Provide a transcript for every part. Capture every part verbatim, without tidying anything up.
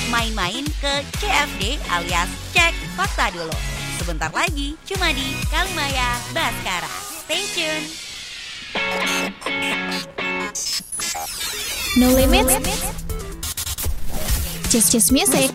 main-main ke C F D alias Cek Fakta Dulu. Sebentar lagi cuma di Kalimaya Baskara. Stay tune. No limits. Just just music.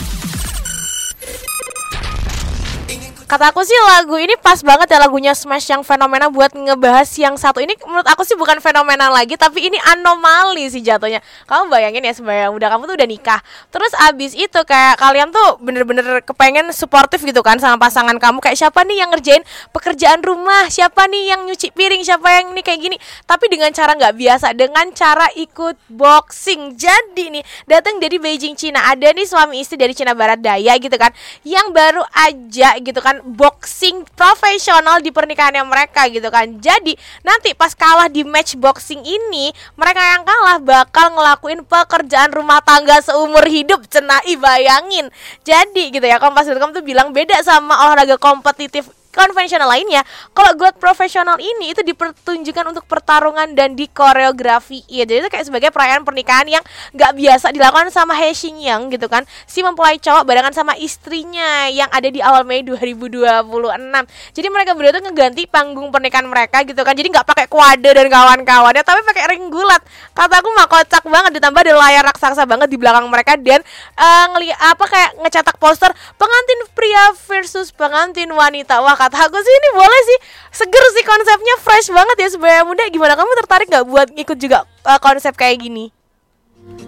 Kata aku sih lagu ini pas banget ya, lagunya Smash yang fenomena buat ngebahas yang satu ini. Menurut aku sih bukan fenomena lagi, tapi ini anomali sih jatuhnya. Kamu bayangin ya, sebenarnya udah kamu tuh udah nikah, terus abis itu kayak kalian tuh bener-bener kepengen suportif gitu kan sama pasangan kamu. Kayak siapa nih yang ngerjain pekerjaan rumah, siapa nih yang nyuci piring, siapa yang ini kayak gini. Tapi dengan cara gak biasa, dengan cara ikut boxing. Jadi nih datang dari Beijing, Cina, ada nih suami istri dari Cina Barat Daya gitu kan, yang baru aja gitu kan boxing profesional di pernikahannya mereka gitu kan. Jadi nanti pas kalah di match boxing ini, mereka yang kalah bakal ngelakuin pekerjaan rumah tangga seumur hidup. Cenai bayangin. Jadi gitu ya, Kompas titik com tuh bilang beda sama olahraga kompetitif konvensional lainnya. Kalau gulat profesional ini itu dipertunjukkan untuk pertarungan dan dikoreografi. Ya, jadi itu kayak sebagai perayaan pernikahan yang gak biasa dilakukan sama He Xinyang gitu kan. Si mempelai cowok barengan sama istrinya yang ada di awal Mei dua ribu dua puluh enam. Jadi mereka berdua tuh ngeganti panggung pernikahan mereka gitu kan. Jadi gak pakai kuade dan kawan-kawannya, tapi pakai ring gulat. Kata aku mah kocak banget, ditambah ada layar raksasa banget di belakang mereka dan uh, ngeli apa kayak ngecetak poster pengantin pria versus pengantin wanita. Wah, kata aku sih ini boleh sih, seger sih konsepnya, fresh banget ya sebagai muda. Gimana, kamu tertarik gak buat ikut juga uh, konsep kayak gini?